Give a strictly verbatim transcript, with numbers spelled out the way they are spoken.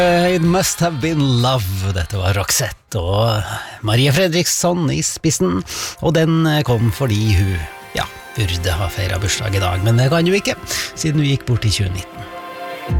It must have been love. Dette var Roxette og Maria Fredriksson i spissen, og den kom fordi hun, ja, burde ha feiret bursdag i dag, men det kan jo ikke, siden hun gikk bort i tjue nitten.